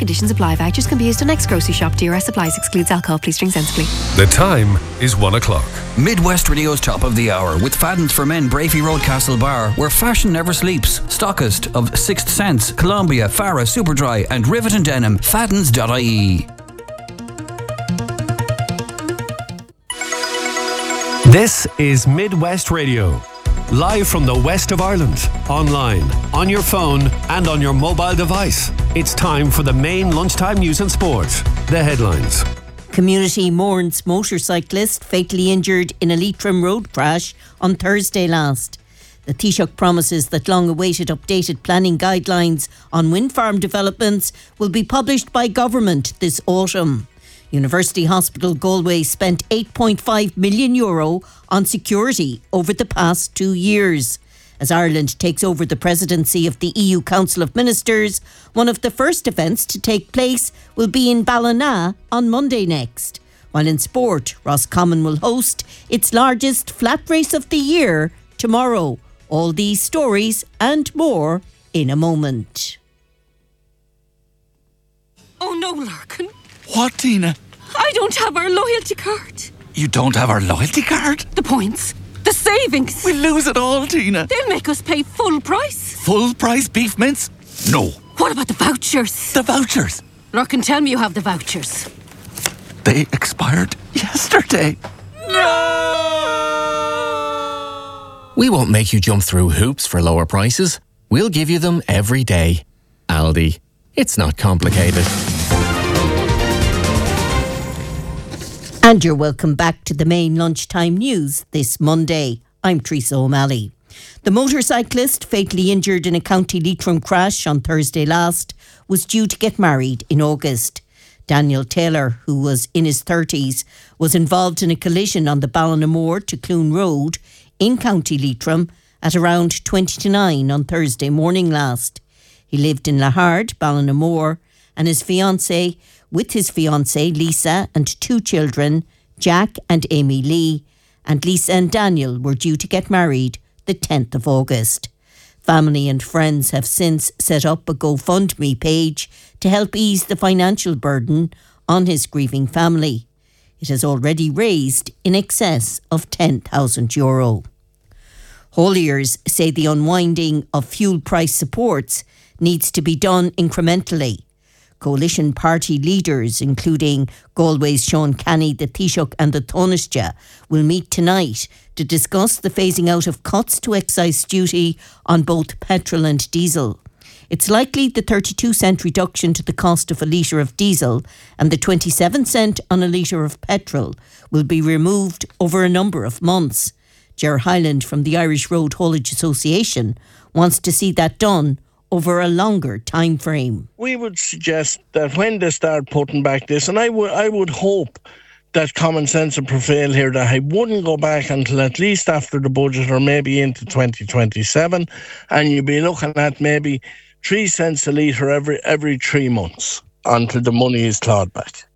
conditions apply. Vouchers can be used on next grocery shop. DRS supplies. Excludes alcohol. Please drink sensibly. The time is 1 o'clock. Midwest Radio's Top of the Hour with Fadden's for Men, Brafey Road, Castle Bar, where fashion never sleeps. Stockist of Sixth Sense, Columbia, Farah, Superdry and Rivet and Denim. Faddens.ie. This is Midwest Radio. Live from the west of Ireland, online, on your phone and on your mobile device. It's time for the main lunchtime news and sport. The headlines. Community mourns motorcyclist fatally injured in a Leitrim road crash on Thursday last. The Taoiseach promises that long-awaited updated planning guidelines on wind farm developments will be published by government this autumn. University Hospital Galway spent €8.5 million on security over the past 2 years. As Ireland takes over the presidency of the EU Council of Ministers, one of the first events to take place will be in Ballina on Monday next. While in sport, Roscommon will host its largest flat race of the year tomorrow. All these stories and more in a moment. Oh no, Larkin. What, Tina? I don't have our loyalty card. You don't have our loyalty card? The points. The savings. We'll lose it all, Tina. They'll make us pay full price. Full price beef mince? No. What about the vouchers? The vouchers? Larkin, tell me you have the vouchers. They expired yesterday. No! We won't make you jump through hoops for lower prices. We'll give you them every day. Aldi. It's not complicated. And you're welcome back to the main lunchtime news this Monday. I'm Teresa O'Malley. The motorcyclist fatally injured in a County Leitrim crash on Thursday last was due to get married in August. Daniel Taylor, who was in his 30s, was involved in a collision on the Ballinamore to Clune Road in County Leitrim at around 20 to 9 on Thursday morning last. He lived in Lahard, Ballinamore, and with his fiancée Lisa and 2 children, Jack and Amy Lee, and Lisa and Daniel were due to get married the 10th of August. Family and friends have since set up a GoFundMe page to help ease the financial burden on his grieving family. It has already raised in excess of €10,000. Hauliers say the unwinding of fuel price supports needs to be done incrementally. Coalition party leaders, including Galway's Sean Canny, the Taoiseach and the Taoiseach, will meet tonight to discuss the phasing out of cuts to excise duty on both petrol and diesel. It's likely the 32-cent reduction to the cost of a litre of diesel and the 27-cent on a litre of petrol will be removed over a number of months. Ger Hyland from the Irish Road Haulage Association wants to see that done over a longer time frame. We would suggest that when they start putting back this, and I would hope that common sense will prevail here, that I wouldn't go back until at least after the budget or maybe into 2027, and you'd be looking at maybe 3 cents a litre every 3 months until the money is clawed back.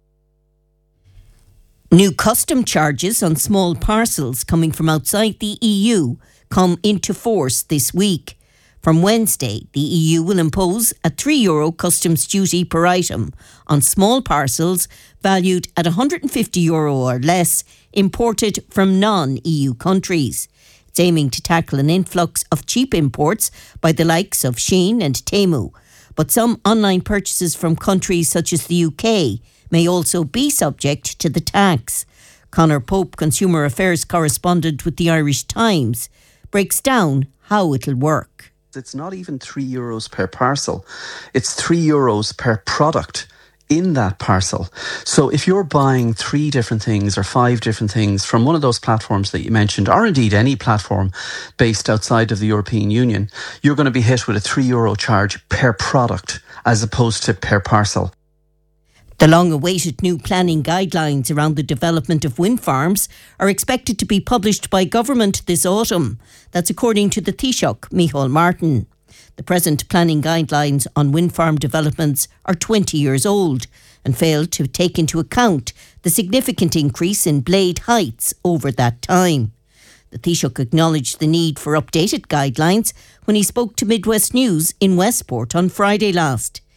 New custom charges on small parcels coming from outside the EU come into force this week. From Wednesday, the EU will impose a €3 customs duty per item on small parcels valued at €150 or less imported from non-EU countries. It's aiming to tackle an influx of cheap imports by the likes of Shein and Temu. But some online purchases from countries such as the UK may also be subject to the tax. Conor Pope, Consumer Affairs correspondent with the Irish Times, breaks down how it'll work. It's not even €3 per parcel. It's €3 per product in that parcel. So if you're buying 3 different things or 5 different things from one of those platforms that you mentioned, or indeed any platform based outside of the European Union, you're going to be hit with a €3 charge per product as opposed to per parcel. The long-awaited new planning guidelines around the development of wind farms are expected to be published by government this autumn. That's according to the Taoiseach, Micheál Martin. The present planning guidelines on wind farm developments are 20 years old and fail to take into account the significant increase in blade heights over that time. The Taoiseach acknowledged the need for updated guidelines when he spoke to Midwest News in Westport on Friday last.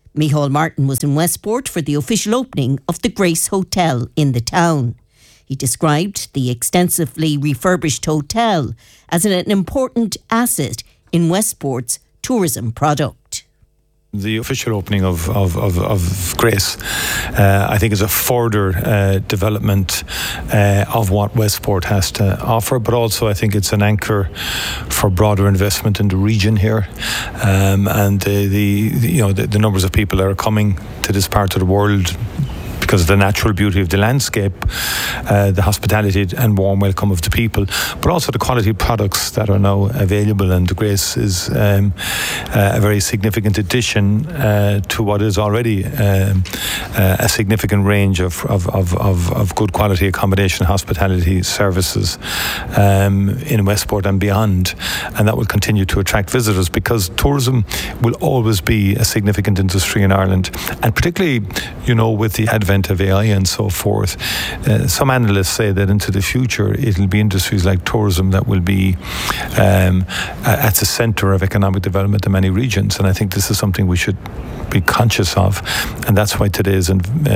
Micheál Martin was in Westport for the official opening of the Grace Hotel in the town. He described the extensively refurbished hotel as an important asset in Westport's tourism product. The official opening of Grace, I think, is a further development of what Westport has to offer, but also I think it's an anchor for broader investment in the region here, and the numbers of people that are coming to this part of the world because of the natural beauty of the landscape, the hospitality and warm welcome of the people, but also the quality products that are now available. And the Grace is a very significant addition to what is already a significant range of good quality accommodation, hospitality services in Westport and beyond. And that will continue to attract visitors, because tourism will always be a significant industry in Ireland, and particularly, with the advent of AI and so forth. Some analysts say that into the future it'll be industries like tourism that will be at the centre of economic development in many regions, and I think this is something we should be conscious of, and that's why today is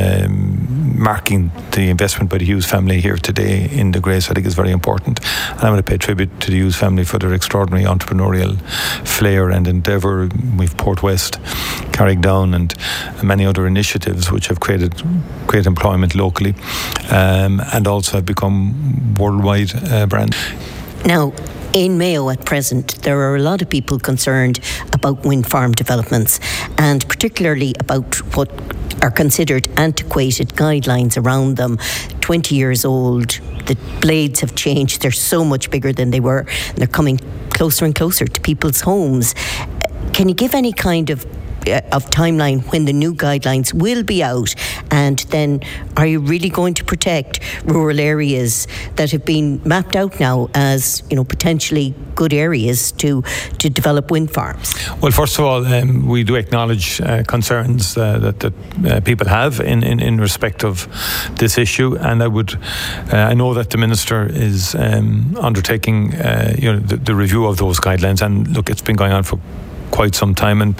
marking the investment by the Hughes family here today in the Grace. I think is very important, and I'm going to pay tribute to the Hughes family for their extraordinary entrepreneurial flair and endeavour. We've Port West, Carrickdown and many other initiatives which have created great employment locally, and also have become worldwide brands. Now, in Mayo at present, there are a lot of people concerned about wind farm developments, and particularly about what are considered antiquated guidelines around them. 20 years old, the blades have changed, they're so much bigger than they were, and they're coming closer and closer to people's homes. Can you give any kind of timeline when the new guidelines will be out, and then are you really going to protect rural areas that have been mapped out now as potentially good areas to develop wind farms? Well, first of all, we do acknowledge concerns that people have in respect of this issue, and I know that the Minister is undertaking the review of those guidelines, and look, it's been going on for quite some time, and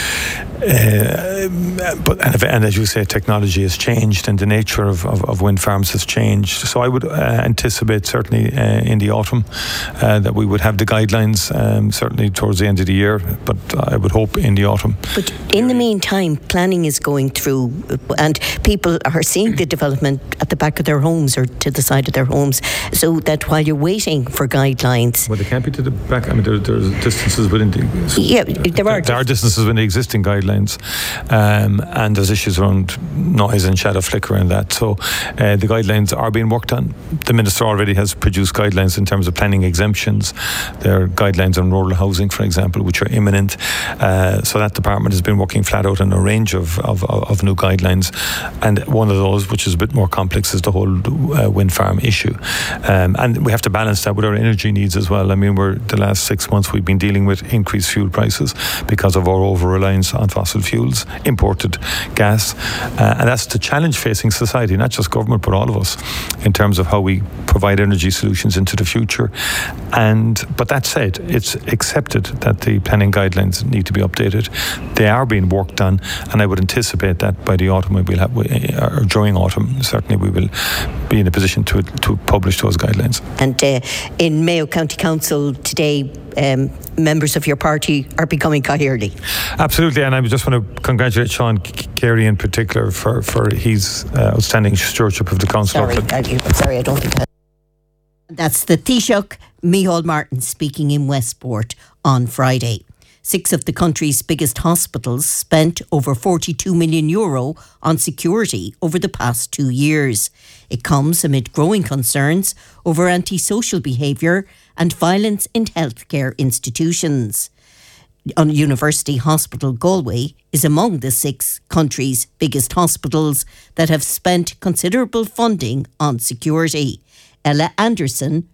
as you say, technology has changed and the nature of wind farms has changed. So I would anticipate certainly in the autumn that we would have the guidelines, certainly towards the end of the year, but I would hope in the autumn. But in the meantime, planning is going through, and people are seeing the development at the back of their homes or to the side of their homes, so that while you're waiting for guidelines... Well, they can't be to the back. I mean, there's distances within the... Yeah, there are distances within the existing guidelines. And there's issues around noise and shadow flicker and that. So the guidelines are being worked on. The Minister already has produced guidelines in terms of planning exemptions. There are guidelines on rural housing, for example, which are imminent. So that department has been working flat out on a range of new guidelines. And one of those, which is a bit more complex, is the whole wind farm issue. And we have to balance that with our energy needs as well. I mean, the last 6 months we've been dealing with increased fuel prices because of our over-reliance on fossil fuels, imported gas, and that's the challenge facing society, not just government but all of us, in terms of how we provide energy solutions into the future. But that said, it's accepted that the planning guidelines need to be updated. They are being worked on, and I would anticipate that by the autumn or during autumn, certainly we will be in a position to publish those guidelines. And in Mayo County Council today, members of your party are becoming Cathaoirligh. Absolutely, and I just want to congratulate Sean Carey in particular for his outstanding stewardship of the council. Sorry, I don't think that. That's the Taoiseach Micheál Martin speaking in Westport on Friday. 6 of the country's biggest hospitals spent over €42 million on security over the past 2 years. It comes amid growing concerns over antisocial behaviour and violence in healthcare institutions. University Hospital Galway is among the 6 country's biggest hospitals that have spent considerable funding on security. Ella Anderson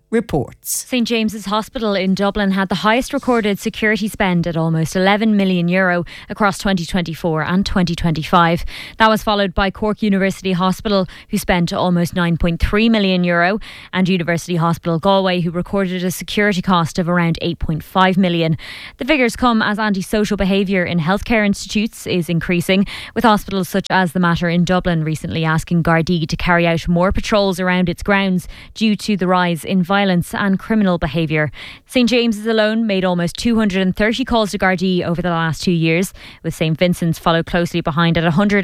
reports. St James's Hospital in Dublin had the highest recorded security spend at almost €11 million across 2024 and 2025. That was followed by Cork University Hospital, who spent almost €9.3 million, and University Hospital Galway, who recorded a security cost of around €8.5 million. The figures come as antisocial behaviour in healthcare institutes is increasing, with hospitals such as the Mater in Dublin recently asking Gardaí to carry out more patrols around its grounds due to the rise in violence and criminal behaviour. St James's alone made almost 230 calls to Gardaí over the last 2 years, with St Vincent's followed closely behind at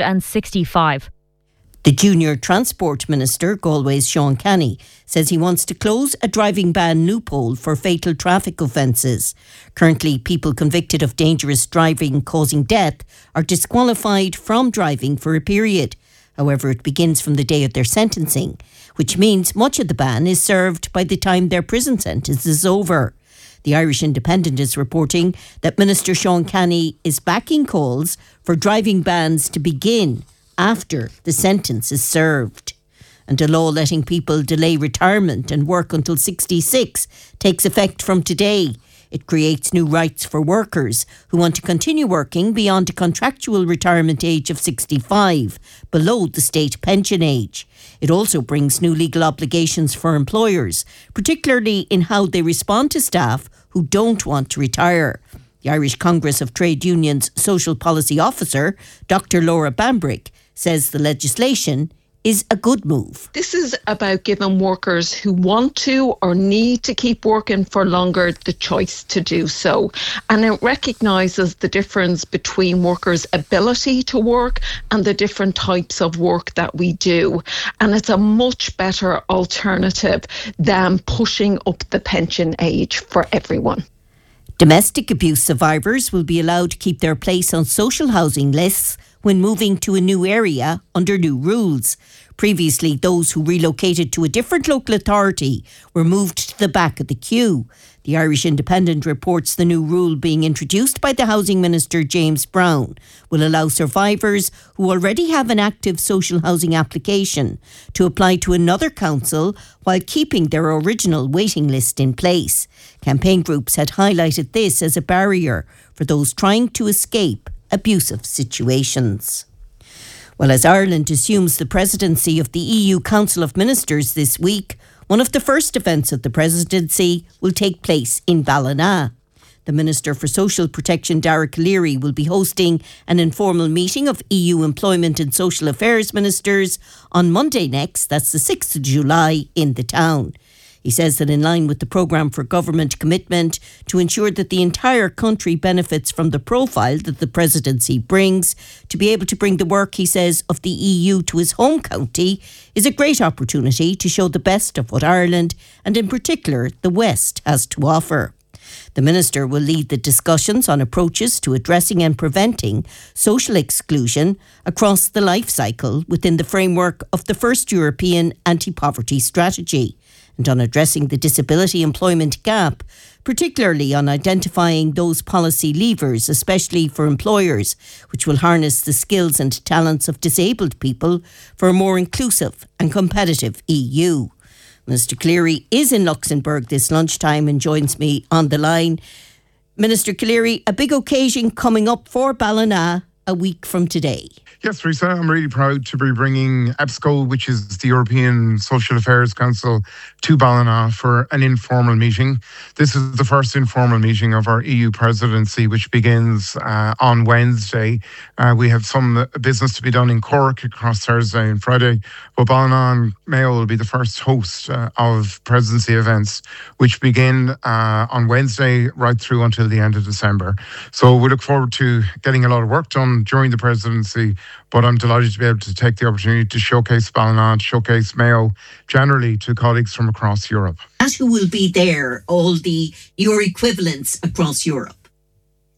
165. The Junior Transport Minister, Galway's Sean Canny, says he wants to close a driving ban loophole for fatal traffic offences. Currently, people convicted of dangerous driving causing death are disqualified from driving for a period. However, it begins from the day of their sentencing, which means much of the ban is served by the time their prison sentence is over. The Irish Independent is reporting that Minister Sean Canny is backing calls for driving bans to begin after the sentence is served. And a law letting people delay retirement and work until 66 takes effect from today. It creates new rights for workers who want to continue working beyond a contractual retirement age of 65, below the state pension age. It also brings new legal obligations for employers, particularly in how they respond to staff who don't want to retire. The Irish Congress of Trade Unions Social Policy Officer, Dr. Laura Bambrick, says the legislation is a good move. This is about giving workers who want to or need to keep working for longer the choice to do so. And it recognises the difference between workers' ability to work and the different types of work that we do. And it's a much better alternative than pushing up the pension age for everyone. Domestic abuse survivors will be allowed to keep their place on social housing lists when moving to a new area under new rules. Previously, those who relocated to a different local authority were moved to the back of the queue. The Irish Independent reports the new rule being introduced by the Housing Minister James Brown will allow survivors who already have an active social housing application to apply to another council while keeping their original waiting list in place. Campaign groups had highlighted this as a barrier for those trying to escape abusive situations. Well, as Ireland assumes the presidency of the EU Council of Ministers this week, one of the first events of the presidency will take place in Ballina. The Minister for Social Protection, Darragh Leary, will be hosting an informal meeting of EU Employment and Social Affairs Ministers on Monday next, that's the 6th of July, in the town. He says that in line with the programme for government commitment to ensure that the entire country benefits from the profile that the presidency brings, to be able to bring the work, he says, of the EU to his home county is a great opportunity to show the best of what Ireland, and in particular the West, has to offer. The Minister will lead the discussions on approaches to addressing and preventing social exclusion across the life cycle within the framework of the first European anti-poverty strategy, and on addressing the disability employment gap, particularly on identifying those policy levers, especially for employers, which will harness the skills and talents of disabled people for a more inclusive and competitive EU. Minister Cleary is in Luxembourg this lunchtime and joins me on the line. Minister Cleary, a big occasion coming up for Ballina a week from today. Yes, Teresa, I'm really proud to be bringing EPSCO, which is the European Social Affairs Council, to Ballina for an informal meeting. This is the first informal meeting of our EU presidency, which begins on Wednesday. We have some business to be done in Cork across Thursday and Friday, but Ballina and Mayo will be the first host of presidency events, which begin on Wednesday right through until the end of December. So we look forward to getting a lot of work done during the presidency, but I'm delighted to be able to take the opportunity to showcase Ballina, showcase Mayo generally to colleagues from across Europe. And who will be there, all your equivalents across Europe?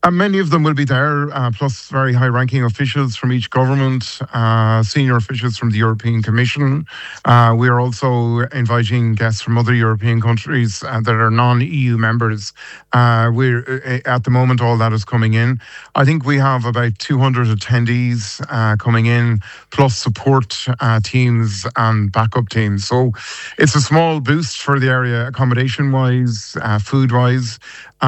Many of them will be there, plus very high-ranking officials from each government, senior officials from the European Commission. We are also inviting guests from other European countries that are non-EU members. We're at the moment, all that is coming in. I think we have about 200 attendees coming in, plus support teams and backup teams. So it's a small boost for the area, accommodation-wise, food-wise.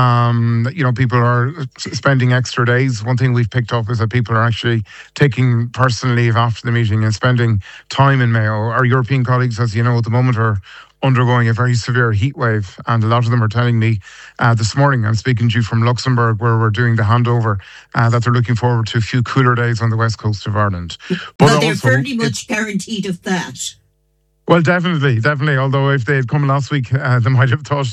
People are spending extra days. One thing we've picked up is that people are actually taking personal leave after the meeting and spending time in Mayo. Our European colleagues, as you know, at the moment are undergoing a very severe heat wave, and a lot of them are telling me this morning, I'm speaking to you from Luxembourg, where we're doing the handover, that they're looking forward to a few cooler days on the west coast of Ireland. But they're fairly much guaranteed of that. Well, definitely. Although if they had come last week, they might have thought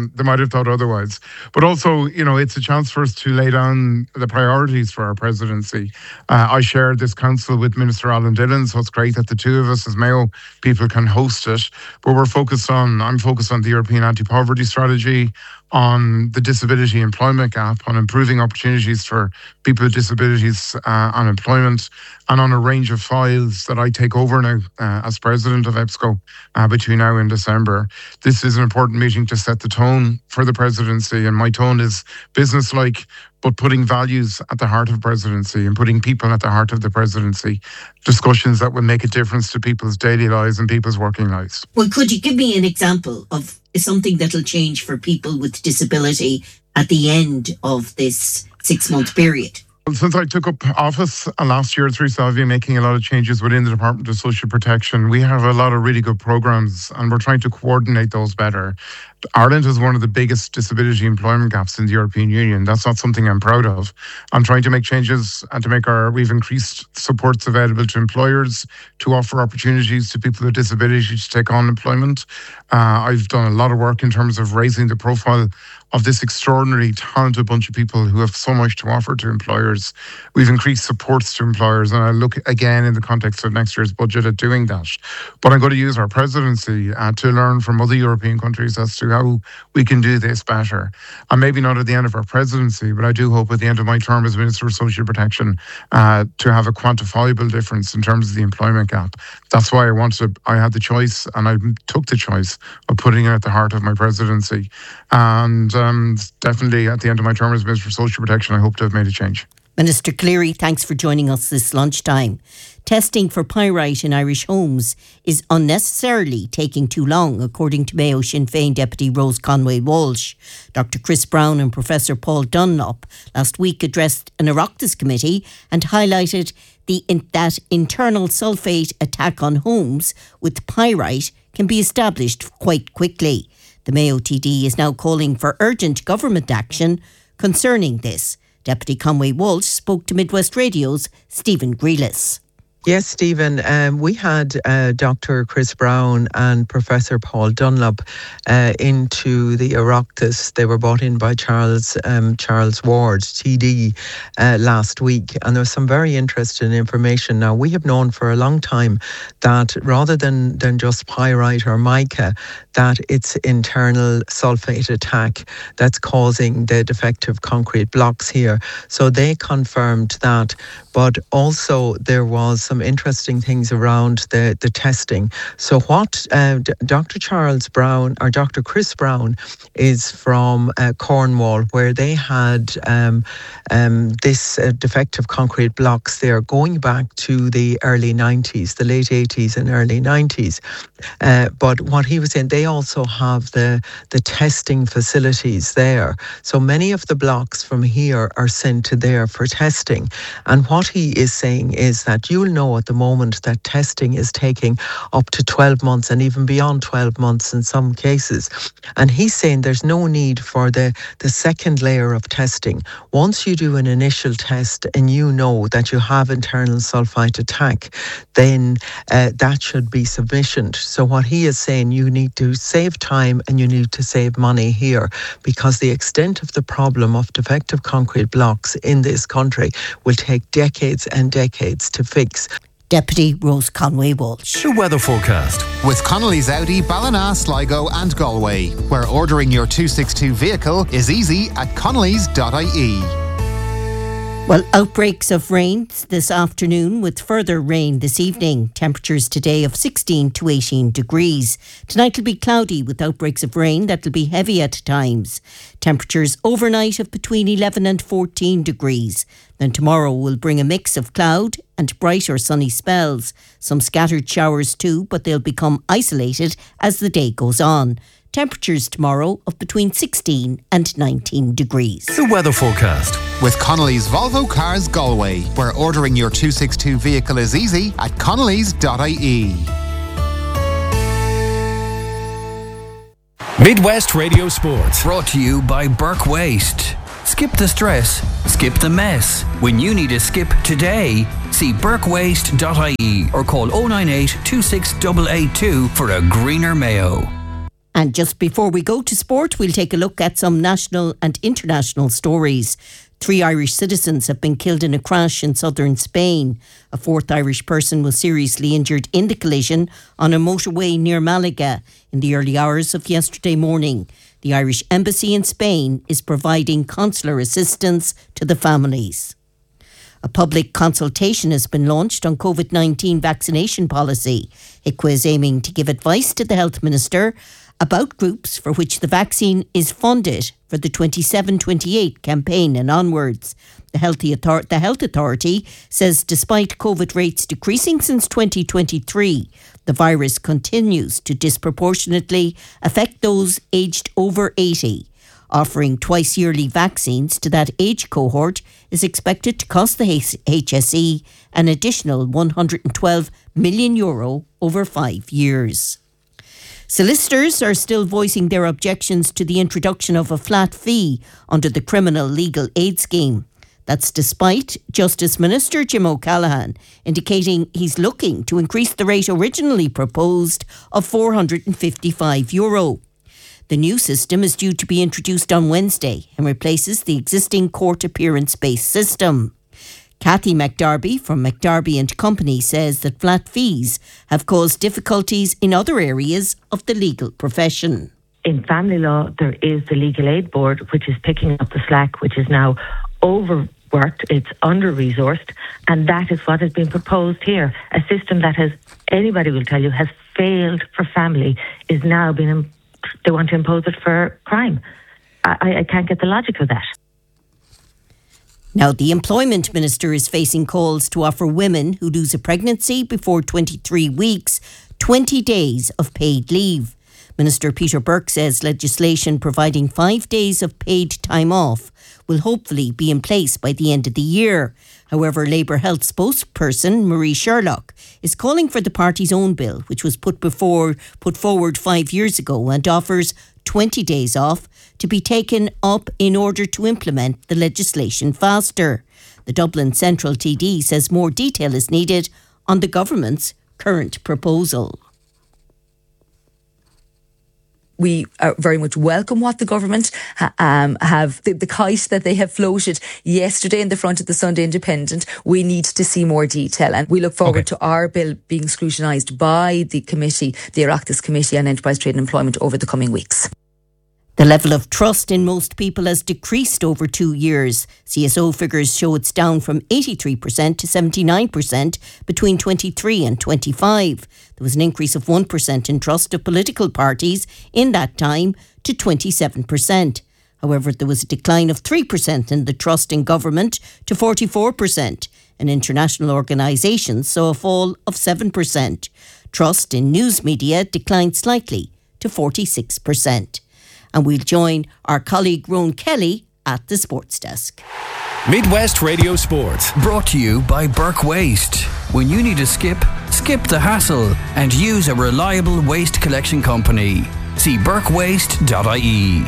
otherwise. But also, it's a chance for us to lay down the priorities for our presidency. I shared this council with Minister Alan Dillon, so it's great that the two of us as Mayo people can host it. But I'm focused on the European anti-poverty strategy, on the disability employment gap, on improving opportunities for people with disabilities on employment, and on a range of files that I take over now as president of EBSCO between now and December. This is an important meeting to set the tone for the presidency, and my tone is business-like, but putting values at the heart of presidency and putting people at the heart of the presidency. Discussions that will make a difference to people's daily lives and people's working lives. Well, could you give me an example of something that'll change for people with disability at the end of this 6-month period? Since I took up office last year through Salvia, making a lot of changes within the Department of Social Protection, we have a lot of really good programs, and we're trying to coordinate those better. Ireland has one of the biggest disability employment gaps in the European Union. That's not something I'm proud of. I'm trying to make changes and to make we've increased supports available to employers to offer opportunities to people with disabilities to take on employment. I've done a lot of work in terms of raising the profile of this extraordinarily talented bunch of people who have so much to offer to employers. We've increased supports to employers, and I look again in the context of next year's budget at doing that. But I'm going to use our presidency to learn from other European countries as to how we can do this better. And maybe not at the end of our presidency, but I do hope at the end of my term as Minister of Social Protection to have a quantifiable difference in terms of the employment gap. That's why I had the choice, and I took the choice of putting it at the heart of my presidency. And definitely at the end of my term as Minister for Social Protection, I hope to have made a change. Minister Cleary, thanks for joining us this lunchtime. Testing for pyrite in Irish homes is unnecessarily taking too long, according to Mayo Sinn Féin Deputy Rose Conway-Walsh. Dr. Chris Brown and Professor Paul Dunlop last week addressed an Oireachtas committee and highlighted that internal sulphate attack on homes with pyrite can be established quite quickly. The Mayo TD is now calling for urgent government action concerning this. Deputy Conway-Walsh spoke to Midwest Radio's Stephen Grealis. Yes, Stephen, we had Dr. Chris Brown and Professor Paul Dunlop into the Oireachtas. They were brought in by Charles Ward, TD, last week, and there was some very interesting information. Now, we have known for a long time that rather than just pyrite or mica, that it's internal sulphate attack that's causing the defective concrete blocks here. So they confirmed that, but also there was some interesting things around the testing. So what Dr. Charles Brown, or Dr. Chris Brown, is from Cornwall, where they had this defective concrete blocks there going back to the early 90s, the late 80s and early 90s. But what he was saying, they also have the testing facilities there. So many of the blocks from here are sent to there for testing. And what he is saying is that you'll know at the moment that testing is taking up to 12 months and even beyond 12 months in some cases. And he's saying there's no need for the second layer of testing. Once you do an initial test and you know that you have internal sulphite attack, then that should be sufficient. So what he is saying, you need to save time and you need to save money here, because the extent of the problem of defective concrete blocks in this country will take decades and decades to fix. Deputy Rose Conway-Walsh. The weather forecast with Connolly's Audi, Ballina, Sligo and Galway, where ordering your 262 vehicle is easy at connellys.ie. Well, outbreaks of rain this afternoon with further rain this evening. Temperatures today of 16 to 18 degrees. Tonight will be cloudy with outbreaks of rain that will be heavy at times. Temperatures overnight of between 11 and 14 degrees. Then tomorrow will bring a mix of cloud and brighter sunny spells. Some scattered showers too, but they'll become isolated as the day goes on. Temperatures tomorrow of between 16 and 19 degrees. The weather forecast. With Connolly's Volvo Cars Galway, where ordering your 262 vehicle is easy at connellys.ie. Midwest Radio Sports. Brought to you by Burke Waste. Skip the stress, skip the mess. When you need a skip today, see burkewaste.ie or call 098 26882 for a greener Mayo. And just before we go to sport, we'll take a look at some national and international stories. 3 Irish citizens have been killed in a crash in southern Spain. A 4th Irish person was seriously injured in the collision on a motorway near Malaga in the early hours of yesterday morning. The Irish Embassy in Spain is providing consular assistance to the families. A public consultation has been launched on COVID-19 vaccination policy. HICWA is aiming to give advice to the Health Minister about groups for which the vaccine is funded for the 27-28 campaign and onwards. The Health Authority says despite COVID rates decreasing since 2023, the virus continues to disproportionately affect those aged over 80. Offering twice-yearly vaccines to that age cohort is expected to cost the HSE an additional €112 million over 5 years. Solicitors are still voicing their objections to the introduction of a flat fee under the Criminal Legal Aid Scheme. That's despite Justice Minister Jim O'Callaghan indicating he's looking to increase the rate originally proposed of €455. The new system is due to be introduced on Wednesday and replaces the existing court appearance-based system. Kathy McDarby from McDarby and Company says that flat fees have caused difficulties in other areas of the legal profession. In family law, there is the Legal Aid Board, which is picking up the slack, which is now overworked, it's under-resourced, and that is what has been proposed here. A system that has, anybody will tell you, has failed for family is now being, they want to impose it for crime. I can't get the logic of that. Now, the Employment Minister is facing calls to offer women who lose a pregnancy before 23 weeks 20 days of paid leave. Minister Peter Burke says legislation providing 5 days of paid time off will hopefully be in place by the end of the year. However, Labour Health spokesperson Marie Sherlock is calling for the party's own bill, which was put forward 5 years ago and offers 20 days off to be taken up in order to implement the legislation faster. The Dublin Central TD says more detail is needed on the government's current proposal. We very much welcome what the government have, the kite that they have floated yesterday in the front of the Sunday Independent. We need to see more detail, and we look forward to our bill being scrutinised by the committee, the Oireachtas Committee on Enterprise, Trade and Employment over the coming weeks. The level of trust in most people has decreased over 2 years. CSO figures show it's down from 83% to 79% between 23 and 25. There was an increase of 1% in trust of political parties in that time to 27%. However, there was a decline of 3% in the trust in government to 44%. And international organisations saw a fall of 7%. Trust in news media declined slightly to 46%. And we'll join our colleague Rowan Kelly at the Sports Desk. Midwest Radio Sports. Brought to you by Burke Waste. When you need a skip, skip the hassle and use a reliable waste collection company. See burkewaste.ie.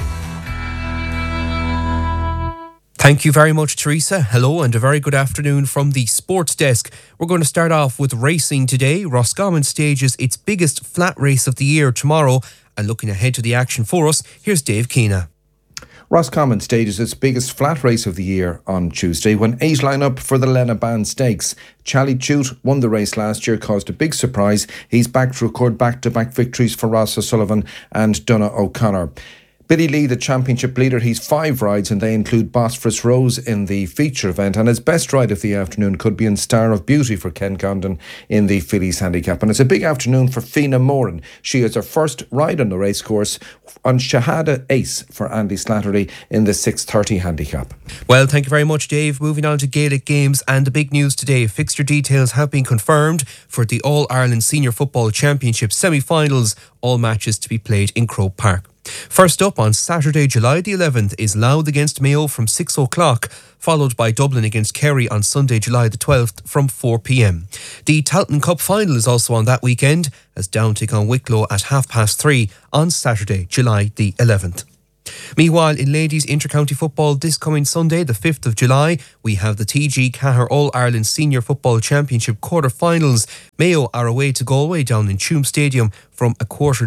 Thank you very much, Teresa. Hello and a very good afternoon from the Sports Desk. We're going to start off with racing today. Roscommon stages its biggest flat race of the year tomorrow. And looking ahead to the action for us, here's Dave Keena. Roscommon stages its biggest flat race of the year on Tuesday when 8 line up for the Lenaban Stakes. Charlie Chute won the race last year, caused a big surprise. He's back to record back-to-back victories for Ross O'Sullivan and Donagh O'Connor. Billy Lee, the championship leader, he's 5 rides and they include Bosphorus Rose in the feature event, and his best ride of the afternoon could be in Star of Beauty for Ken Condon in the fillies handicap. And it's a big afternoon for Fina Moran. She has her first ride on the racecourse on Shahada Ace for Andy Slattery in the 6:30 handicap. Well, thank you very much, Dave. Moving on to Gaelic games and the big news today. Fixture details have been confirmed for the All-Ireland Senior Football Championship semi-finals, all matches to be played in Croke Park. First up on Saturday, July the 11th, is Louth against Mayo from 6 o'clock, followed by Dublin against Kerry on Sunday, July the 12th from 4 p.m. The Tailteann Cup final is also on that weekend, as Down take on Wicklow at 3:30 on Saturday, July the 11th. Meanwhile, in ladies intercounty football this coming Sunday, the 5th of July, we have the TG Cahir All-Ireland Senior Football Championship quarter-finals. Mayo are away to Galway down in Tuam Stadium from a quarter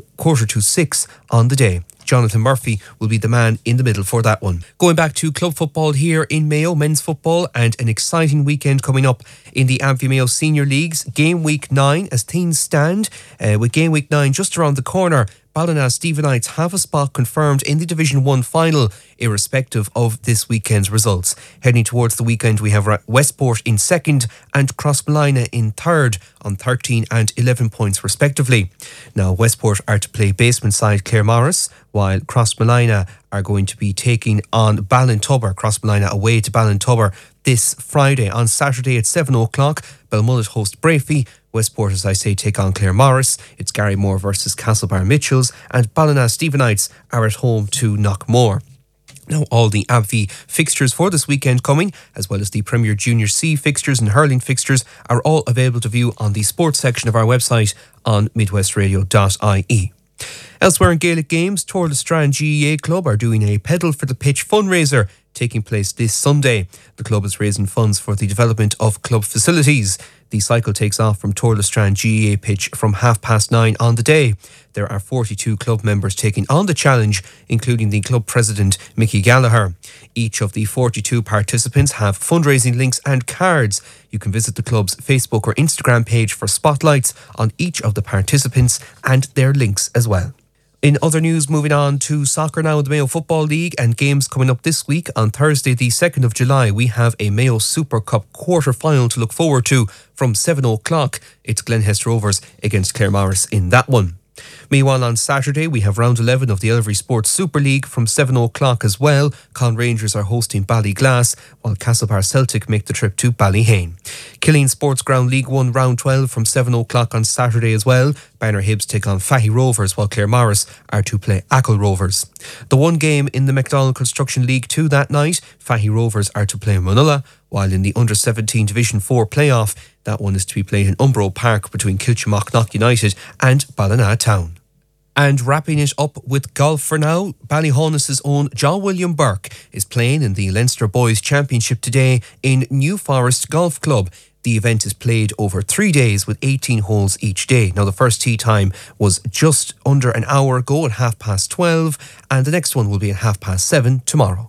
to 6 on the day. Jonathan Murphy will be the man in the middle for that one. Going back to club football here in Mayo, men's football, and an exciting weekend coming up in the Amphy Mayo Senior Leagues. Game week 9 as things stand, with game week 9 just around the corner. Ballina Stephenites have a spot confirmed in the Division 1 final, irrespective of this weekend's results. Heading towards the weekend, we have Westport in 2nd and Crossmolina in 3rd on 13 and 11 points respectively. Now, Westport are to play basement side Claremorris, while Crossmolina are going to be taking on Ballintubber. Crossmolina away to Ballintubber this Friday. On Saturday at 7 o'clock, Belmullet host Brafey. Westport, as I say, take on Claremorris. It's Garrymore versus Castlebar Mitchells, and Ballina Stephenites are at home to Knockmore. Now, all the Amphy fixtures for this weekend coming, as well as the Premier Junior C fixtures and hurling fixtures, are all available to view on the sports section of our website on midwestradio.ie. Elsewhere in Gaelic games, Torlestrand GEA Club are doing a Pedal for the Pitch fundraiser taking place this Sunday. The club is raising funds for the development of club facilities. The cycle takes off from Torlestrand GEA pitch from 9:30 on the day. There are 42 club members taking on the challenge, including the club president, Mickey Gallagher. Each of the 42 participants have fundraising links and cards. You can visit the club's Facebook or Instagram page for spotlights on each of the participants and their links as well. In other news, moving on to soccer now in the Mayo Football League and games coming up this week. On Thursday, the 2nd of July, we have a Mayo Super Cup quarter-final to look forward to from 7 o'clock. It's Glenhest Rovers against Claremorris in that one. Meanwhile, on Saturday, we have round 11 of the Elvery Sports Super League from 7 o'clock as well. Con Rangers are hosting Ballyglass, while Castlebar Celtic make the trip to Ballyhane. Killeen Sports Ground League 1 round 12 from 7 o'clock on Saturday as well. Banner Hibs take on Fahy Rovers, while Claremorris are to play Achill Rovers. The one game in the McDonald Construction League 2 that night, Fahy Rovers are to play Munulla, while in the Under-17 Division 4 playoff, that one is to be played in Umbro Park between Kilchamacknock United and Ballina Town. And wrapping it up with golf for now, Ballyhonus' own John William Burke is playing in the Leinster Boys Championship today in New Forest Golf Club. The event is played over 3 days with 18 holes each day. Now, the first tee time was just under an hour ago at 12:30, and the next one will be at 7:30 tomorrow.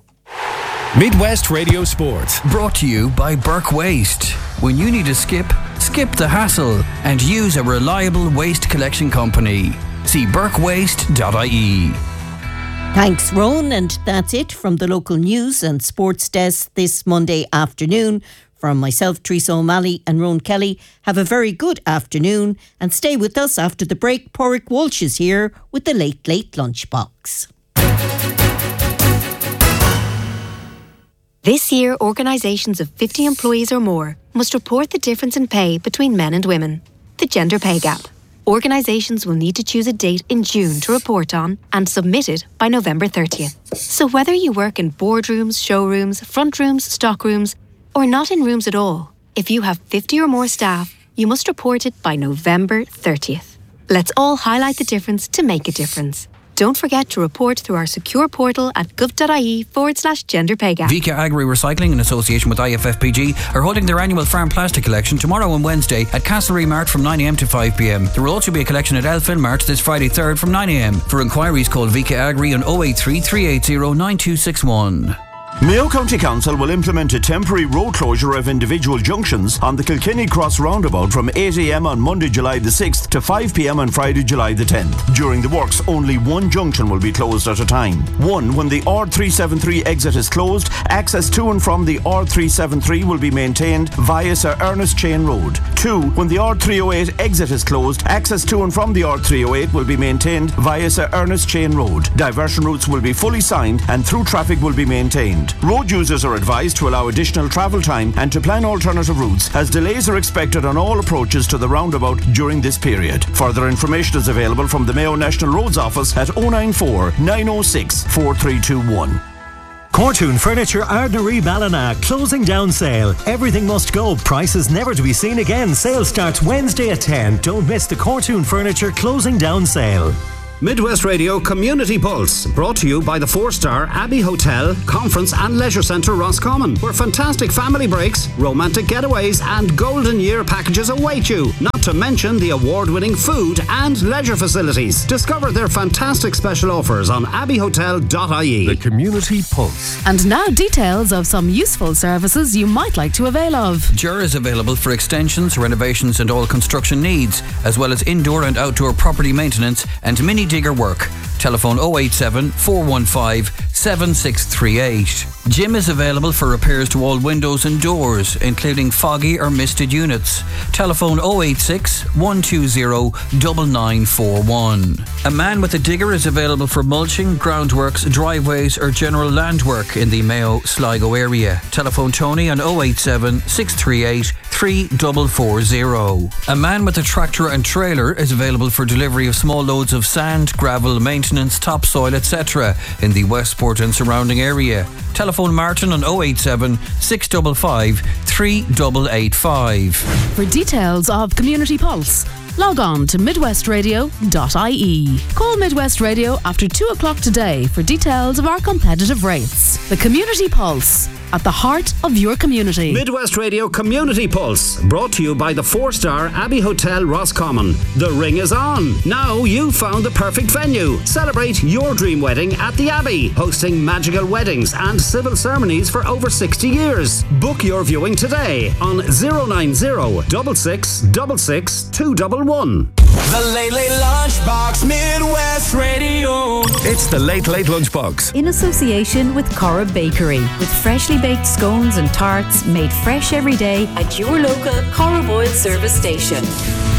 Midwest Radio Sport. Brought to you by Burke Waste. When you need a skip the hassle and use a reliable waste collection company. See burkewaste.ie. Thanks, Rowan, and that's it from the local news and sports desk this Monday afternoon. From myself, Teresa O'Malley and Rowan Kelly, have a very good afternoon and stay with us after the break. Porrick Walsh is here with the Late Late Lunchbox. This year, organisations of 50 employees or more must report the difference in pay between men and women, the gender pay gap. Organisations will need to choose a date in June to report on and submit it by November 30th. So whether you work in boardrooms, showrooms, front rooms, stock rooms, or not in rooms at all, if you have 50 or more staff, you must report it by November 30th. Let's all highlight the difference to make a difference. Don't forget to report through our secure portal at gov.ie/gender pay gap. Vika Agri Recycling, in association with IFFPG, are holding their annual farm plastic collection tomorrow and Wednesday at Castlereagh Mart from 9am to 5pm. There will also be a collection at Elfin Mart this Friday 3rd from 9am. For inquiries, call Vika Agri on 083 380 9261. Mayo County Council will implement a temporary road closure of individual junctions on the Kilkenny Cross roundabout from 8 a.m. on Monday, July the 6th to 5 p.m. on Friday, July the 10th. During the works, only one junction will be closed at a time. One, when the Ord 373 exit is closed, access to and from the Ord 373 will be maintained via Sir Ernest Chain Road. Two, when the Ord 308 exit is closed, access to and from the Ord 308 will be maintained via Sir Ernest Chain Road. Diversion routes will be fully signed and through traffic will be maintained. Road users are advised to allow additional travel time and to plan alternative routes, as delays are expected on all approaches to the roundabout during this period. Further information is available from the Mayo National Roads Office at 094 906 4321. Cortoon Furniture, Ardnaree, Ballina, closing down sale. Everything must go. Prices never to be seen again. Sale starts Wednesday at 10. Don't miss the Cortoon Furniture closing down sale. Midwest Radio Community Pulse, brought to you by the 4-star Abbey Hotel, Conference and Leisure Centre Roscommon, where fantastic family breaks, romantic getaways and golden year packages await you, not to mention the award-winning food and leisure facilities. Discover their fantastic special offers on abbeyhotel.ie. The Community Pulse. And now details of some useful services you might like to avail of. Jura is available for extensions, renovations and all construction needs, as well as indoor and outdoor property maintenance and mini digger work. Telephone 087 415 7638. Jim is available for repairs to all windows and doors, including foggy or misted units. Telephone 086 120 9941. A man with a digger is available for mulching, groundworks, driveways or general land work in the Mayo Sligo area. Telephone Tony on 087 638 3440. A man with a tractor and trailer is available for delivery of small loads of sand, gravel, maintenance, topsoil, etc. in the Westport and surrounding area. Telephone Martin on 087 655 3885. For details of Community Pulse, log on to midwestradio.ie. Call Midwest Radio after 2 o'clock today for details of our competitive rates. The Community Pulse, at the heart of your community. Midwest Radio Community Pulse, brought to you by the 4-star Abbey Hotel Roscommon. The ring is on. Now you've found the perfect venue. Celebrate your dream wedding at the Abbey, hosting magical weddings and civil ceremonies for over 60 years. Book your viewing today on 090 6666 211. The Late Late Lunchbox, Midwest Radio. It's the Late Late Lunchbox. In association with Cora Bakery, with freshly baked scones and tarts made fresh every day at your local Cora Boyle service station.